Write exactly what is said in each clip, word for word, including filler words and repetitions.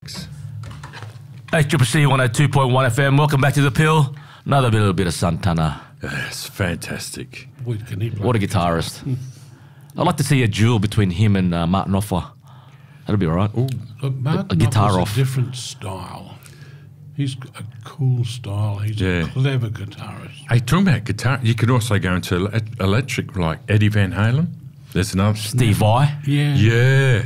Hey, Triple C one oh two point one F M. Welcome back to The Pill. Another little bit of Santana. Yes, fantastic. Boy, can he play What a guitarist. I'd like to see a duel between him and uh, Martin Offer. That'll be all right. Look, Martin a guitar Offer's off. a different style. He's a cool style. He's Yeah. a clever guitarist. Hey, talking about guitar, you could also go into ele- electric like Eddie Van Halen. There's another. Steve Vai. Yeah. Yeah.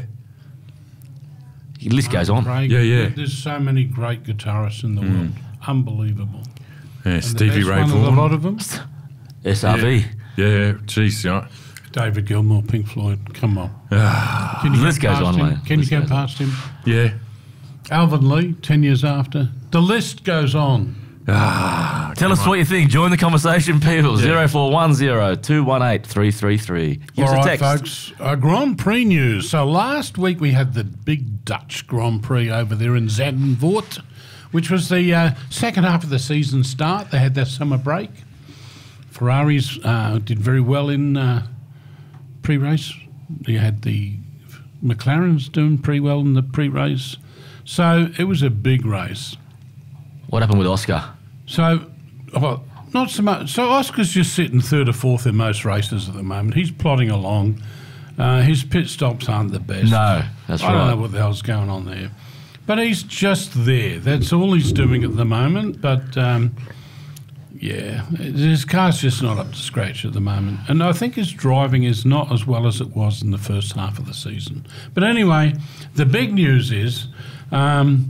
The list goes on. Craig, Yeah, yeah. There's so many great guitarists in the world. Unbelievable. Yeah, And Stevie the Ray best one of Vaughan. a lot of them, S R V. Yeah, yeah. Jeez, yeah. David Gilmour, Pink Floyd. Come on. Ah, Can you The go list goes past on, him? mate. Can List you go goes on. past him? yeah. Alvin Lee, ten years after. The list goes on. Ah, Tell us what you think. Join the conversation, people. zero four one zero two one eight three three three. Give us All a right, text. folks. Uh, Grand Prix news. So last week we had the big Dutch Grand Prix over there in Zandvoort, which was the uh, second half of the season start. They had their summer break. Ferraris uh, did very well in uh, pre-race. You had the McLarens doing pretty well in the pre-race. So it was a big race. What happened with Oscar? So, well, not so much. So Oscar's just sitting third or fourth in most races at the moment. He's plodding along. Uh, his pit stops aren't the best. No, that's I don't right. know what the hell's going on there. But he's just there. That's all he's doing at the moment. But, um, yeah, his car's just not up to scratch at the moment. And I think his driving is not as well as it was in the first half of the season. But anyway, the big news is... Um,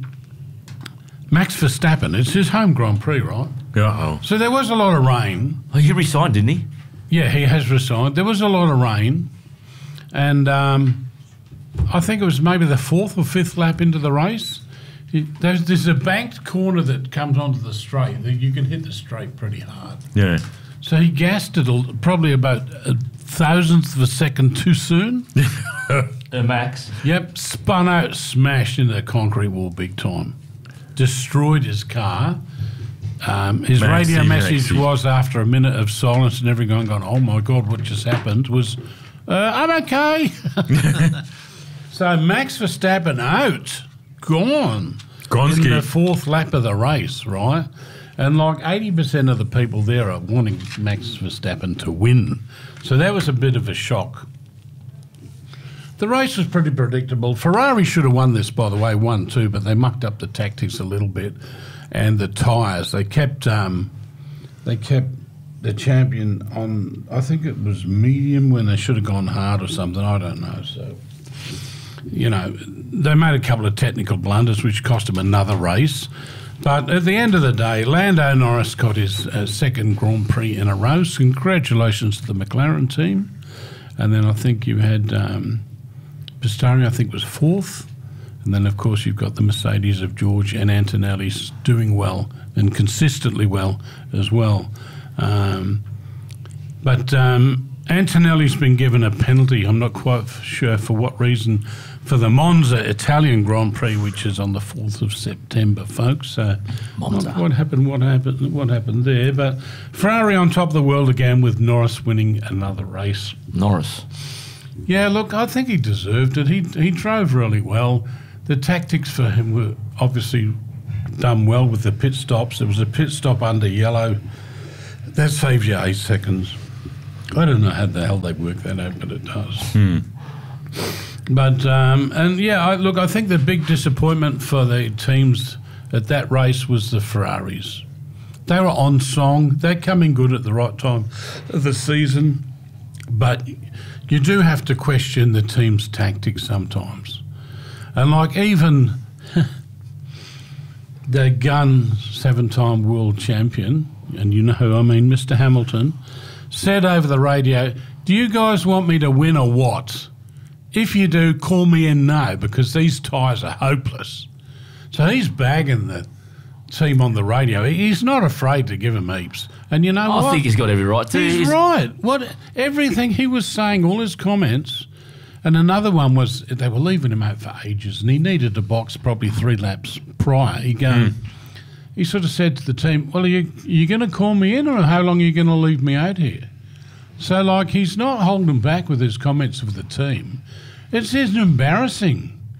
Max Verstappen, it's his home Grand Prix, right? Uh-oh. So there was a lot of rain. Oh, he resigned, didn't he? Yeah, he has resigned. There was a lot of rain. And um, I think it was maybe the fourth or fifth lap into the race. He, there's, there's a banked corner that comes onto the straight. That you can hit the straight pretty hard. Yeah. So he gassed it a- probably about a thousandth of a second too soon. Uh, Max. Yep, spun out, smashed into the concrete wall big time. Destroyed his car. Um, his Maxi, radio message Maxi. was, after a minute of silence and everyone going, oh my God, what just happened, was, uh, I'm okay. So Max Verstappen out, gone. Gonski. In the fourth lap of the race, right? And like eighty percent of the people there are wanting Max Verstappen to win. So that was a bit of a shock. The race was pretty predictable. Ferrari should have won this, by the way, one two, but they mucked up the tactics a little bit, and the tyres. They kept um, they kept the champion on. I think it was medium when they should have gone hard or something. I don't know. So, you know, they made a couple of technical blunders, which cost them another race. But at the end of the day, Lando Norris got his uh, second Grand Prix in a row. So congratulations to the McLaren team. And then I think you had. Um, Pistari, I think, was fourth. And then, of course, you've got the Mercedes of George and Antonelli's doing well and consistently well as well. Um, but um, Antonelli's been given a penalty. I'm not quite sure for what reason, for the Monza Italian Grand Prix, which is on the fourth of September, folks. So Monza. What happened, what happened, what happened there? But Ferrari on top of the world again with Norris winning another race. Norris. Yeah, look, I think he deserved it. He he drove really well. The tactics for him were obviously done well with the pit stops. There was a pit stop under yellow. That saves you eight seconds. I don't know how the hell they work that out, but it does. Hmm. But, um, and yeah, I, look, I think the big disappointment for the teams at that race was the Ferraris. They were on song. They're coming good at the right time of the season. But you do have to question the team's tactics sometimes. And like even the gun seven-time world champion, and you know who I mean, Mister Hamilton, said over the radio, do you guys want me to win or what? If you do, call me in now, because these tyres are hopeless. So he's bagging the team on the radio. He's not afraid to give them heaps. And you know I what? think he's got every right to. He's right. What everything he was saying, all his comments, and another one was they were leaving him out for ages, and he needed to box probably three laps prior. He go, mm. he sort of said to the team, "Well, are you you going to call me in, or how long are you going to leave me out here?" So, like, he's not holding back with his comments of the team. It's just embarrassing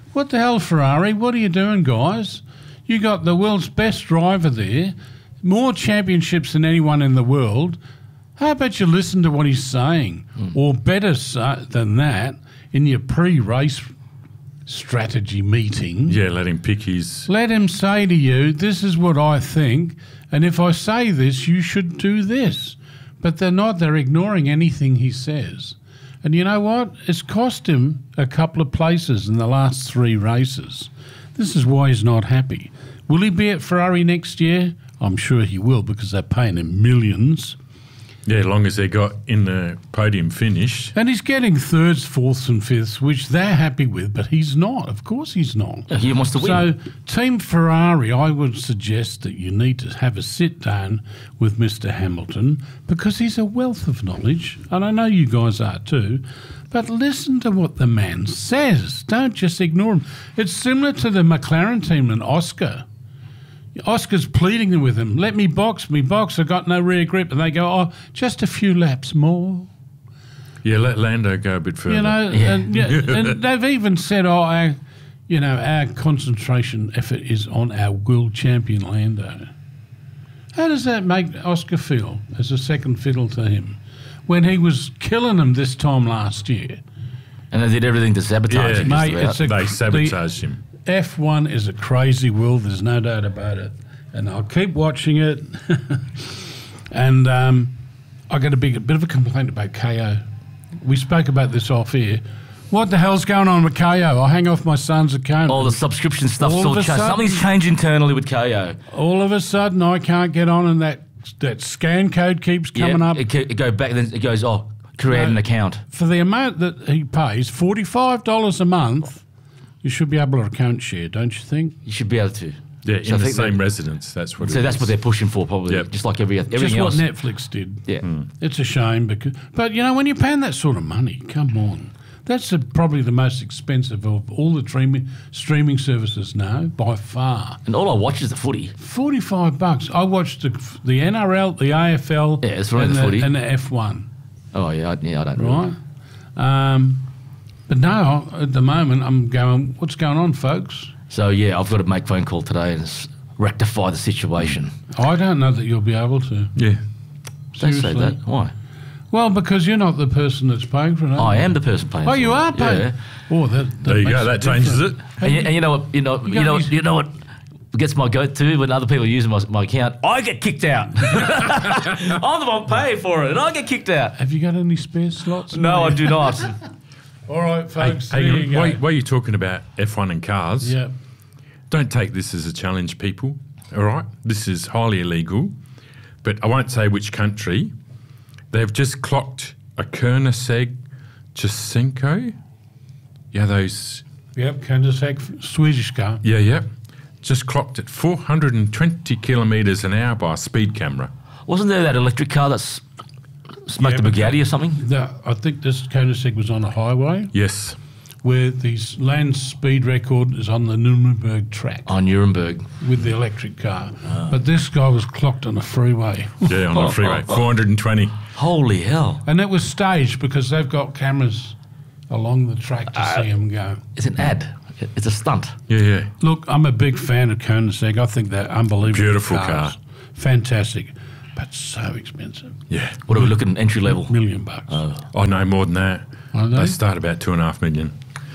What the hell, Ferrari? What are you doing, guys? You got the world's best driver there, more championships than anyone in the world. How about you listen to what he's saying? Mm. Or better so, than that, in your pre-race strategy meeting. Yeah, let him pick his... Let him say to you, this is what I think, and if I say this, you should do this. But they're not. They're ignoring anything he says. And you know what? It's cost him a couple of places in the last three races. This is why he's not happy. Will he be at Ferrari next year? I'm sure he will, because they're paying him millions. Yeah, as long as they got in the podium finish. And he's getting thirds, fourths and fifths, which they're happy with, but he's not. Of course he's not. He wants to win. So, Team Ferrari, I would suggest that you need to have a sit-down with Mister Hamilton, because he's a wealth of knowledge, and I know you guys are too, but listen to what the man says. Don't just ignore him. It's similar to the McLaren team and Oscar. Oscar's pleading with him, let me box, me box, I got no rear grip. And they go, oh, just a few laps more. Yeah, let Lando go a bit further. You know, Yeah. and, yeah, and they've even said, oh, our, you know, our concentration effort is on our world champion Lando. How does that make Oscar feel as a second fiddle to him when he was killing him this time last year? And they did everything to sabotage Yeah, him. Mate, just about. it's a- They sabotaged him. F one is a crazy world, there's no doubt about it. And I'll keep watching it. and um, I got a big a bit of a complaint about K O. We spoke about this off air. What the hell's going on with K O? I hang off my son's account. All the subscription stuff's All all of a changed. sudden- Something's changed internally with K O. All of a sudden, I can't get on, and that that scan code keeps coming yeah, up. It, ca- it go back, then it goes, oh, create No. an account. For the amount that he pays, forty-five dollars a month, you should be able to account share, don't you think? You should be able to. Yeah, in So I the think same that- residence. That's what. So it that's is. what they're pushing for, probably. Yep. Just like every everything Just else. what Netflix did. Yeah. It's a shame, because, but you know, when you're paying that sort of money, come on. That's the, probably the most expensive of all the streaming, streaming services now, by far. And all I watch is the footy. forty-five bucks. I watched the, the N R L, the A F L, Yeah, it's right, and, the the, footy. and the F one. Oh, yeah, I, yeah, I don't Right? Um, but no, at the moment, I'm going, what's going on, folks? So, yeah, I've got to make a phone call today and s- rectify the situation. I don't know that you'll be able to. Yeah. Don't say Seriously. that. Why? Well, because you're not the person that's paying for it. I am the person paying Oh, for you it. are paying. Yeah. Oh, that, that There you makes go. it That changes it. different. And, you, and you know what? You know, you, got know, these- you know what gets my goat too when other people are using my, my account. I get kicked out. I'm the one paying for it, and I get kicked out. Have you got any spare slots? No, I do not. All right, folks. Hey, there you go. while, while you're talking about F one and cars, Yeah. don't take this as a challenge, people. All right? This is highly illegal, but I won't say which country. They've just clocked a Koenigsegg Jacinco. Yeah, those. Yep, Koenigsegg, Swedish car. Yeah, yeah. Just clocked at four hundred twenty kilometres an hour by a speed camera. Wasn't there that electric car that's smoked Yeah, a but- Bugatti or something? The, I think this Koenigsegg was on a highway Yes. where the land speed record is on the Nuremberg track On Nuremberg. with the electric car. But this guy was clocked on a freeway. Yeah, on the freeway. four hundred twenty. Holy hell. And it was staged because they've got cameras along the track to see him go. It's an ad. It's a stunt. Yeah, yeah. Look, I'm a big fan of Koenigsegg. I think they're unbelievable Beautiful cars. car. Fantastic. But so expensive. Yeah. What are we looking entry level? Million bucks. Oh, no, more than that. Are they? They start about two and a half million.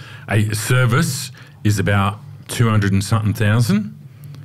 A service is about two hundred and something thousand.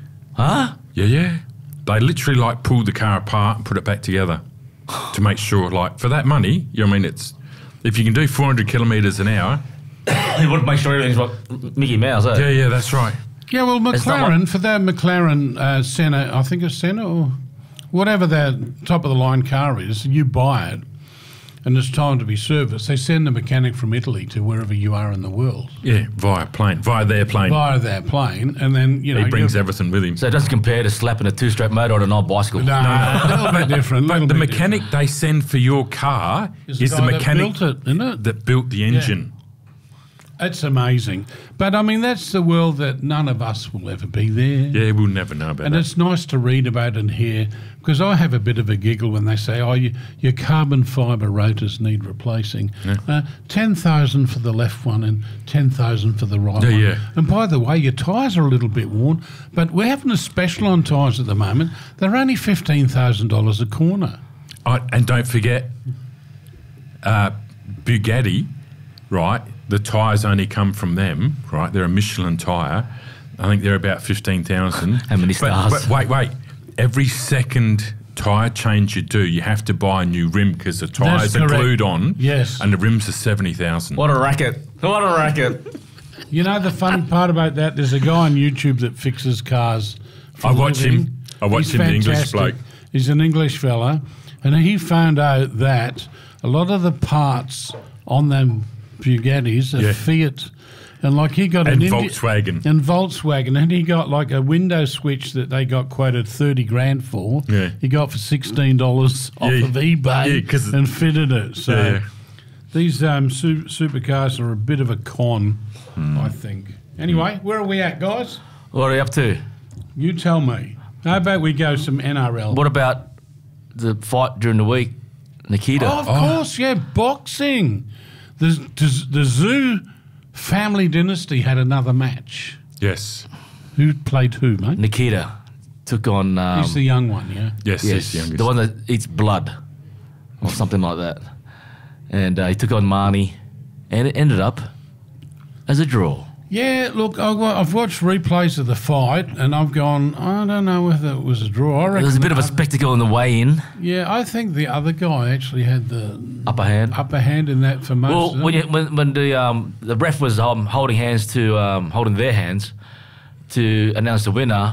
Huh? Yeah, yeah. They literally like pull the car apart and put it back together to make sure, like, for that money, you know, I mean, it's, if you can do four hundred kilometres an hour. You want to make sure everything's like Mickey Mouse, eh? Yeah, yeah, that's right. Yeah, well, It's not McLaren, like- for their McLaren uh, Senna, I think it's Senna or whatever their top of the line car is, you buy it and it's time to be serviced. They send the mechanic from Italy to wherever you are in the world Yeah, via plane, via their plane. via their plane, and then, you know. he brings you're- everything with him. So it doesn't compare to slapping a two-stroke motor on an old bicycle. No, a little bit different. But little the bit mechanic different. they send for your car Is is, the the guy that mechanic built it, isn't it? that built the engine. It's amazing. But, I mean, that's the world that none of us will ever be there. Yeah, we'll never know about And that. it's nice to read about and hear, because I have a bit of a giggle when they say, oh, you, your carbon fibre rotors need replacing. Yeah. Uh, ten thousand for the left one and ten thousand for the right Yeah, one. yeah. And by the way, your tyres are a little bit worn, but we're having a special on tyres at the moment. They're only fifteen thousand dollars a corner. Oh, and don't forget, uh, Bugatti, right? The tyres only come from them, right? They're a Michelin tyre. I think they're about fifteen thousand. How many stars? But, but wait, wait. Every second tyre change you do, you have to buy a new rim because the tyres are correct. glued on. Yes. And the rims are seventy thousand. What a racket. What a racket. You know the funny part about that? There's a guy on YouTube that fixes cars. For I watch living. him. I watch He's him, the English fantastic. bloke. He's an English fella, and he found out that a lot of the parts on them Bugattis are Yeah. Fiat, and like he got And an Indi- Volkswagen. and Volkswagen, and he got like a window switch that they got quoted thirty grand for. Yeah. He got for sixteen dollars off Yeah. of eBay Yeah, 'cause- and fitted it. So. Yeah. These um, su- supercars are a bit of a con, Hmm. I think. Anyway, where are we at, guys? What are you up to? You tell me. How about we go some N R L? What about the fight during the week? Nikita. Oh, of course, yeah, boxing. The, the, the Zhu family dynasty had another match. Yes. Who played who, mate? Nikita took on. Um, He's the young one, yeah? Yes, yes, yes, youngest. the one that eats blood or something like that. And uh, he took on Marnie, and it ended up as a draw. Yeah, look, I wa- I've watched replays of the fight, and I've gone, I don't know whether it was a draw. I reckon There was a bit of a the other- spectacle in the weigh-in, Yeah, I think the other guy actually had the upper hand. upper hand in that for most Well, of when, it. you, when, when the um, the ref was um, holding hands to um, holding their hands to announce the winner,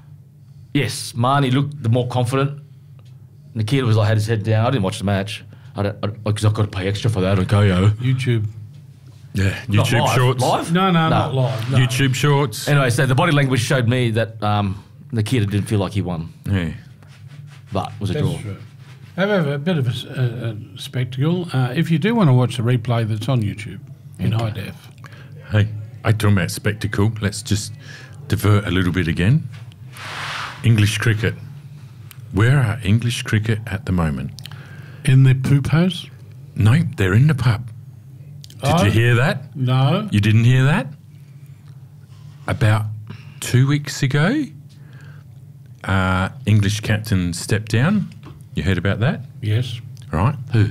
yes, Marnie looked the more confident. Nikita was like had his head down. I didn't watch the match. I don't because I've got to pay extra for that on K O. YouTube. Yeah. Not YouTube live. shorts. Live? No, no, No. not live. No. YouTube shorts. Anyway, so the body language showed me that um, Nikita didn't feel like he won, Yeah. but it was a That's draw. true. However, a bit of a, s- a- a spectacle. Uh, if you do want to watch the replay, that's on YouTube in high def. Hey, I talking about spectacle. Let's just divert a little bit again. English cricket. Where are English cricket at the moment? In the poop house? No, they're in the pub. Did Oh. you hear that? No. You didn't hear that? About two weeks ago, uh, English captain stepped down. You heard about that, Yes. right? Who?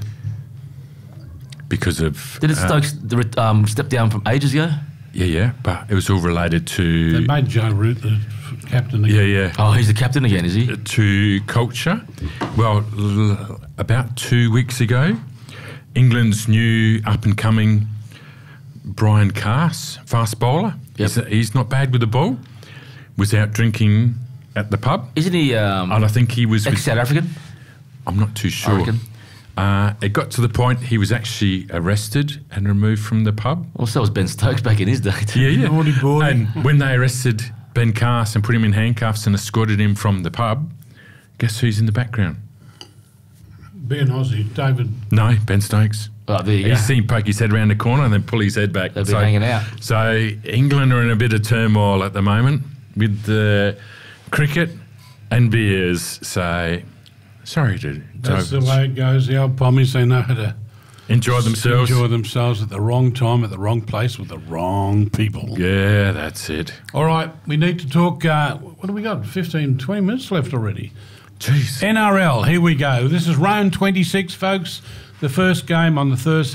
Because of Did it uh, Stokes the re- um, step down from ages ago? yeah, yeah, but it was all related They to made Joe Root the f- captain again. yeah, yeah. Oh, he's the captain again, is he? To culture. Well, l- about two weeks ago, England's new up-and-coming Brian Cass, fast bowler. Yep. He's, he's not bad with the ball. Was out drinking at the pub, Isn't he um, and I think he was. With, ex-South African? I'm not too sure. reckon. Uh, it got to the point he was actually arrested and removed from the pub. Well, so was Ben Stokes back in his day. too. Yeah, yeah. Naughty boy. And when they arrested Ben Cass and put him in handcuffs and escorted him from the pub, guess who's in the background? Being Aussie, David. No, Ben Stokes. Oh, there you go. He's seen poke his head around the corner and then pull his head back. They've been hanging out. So England are in a bit of turmoil at the moment with the cricket and beers. So sorry to, That's to the way it goes. The old pommies, they know how to enjoy themselves. enjoy themselves at the wrong time, at the wrong place, with the wrong people. Yeah, that's it. All right, we need to talk. Uh, what do we got? fifteen, twenty minutes left already. Jeez. N R L, here we go. This is round twenty-six, folks. The first game on the Thursday.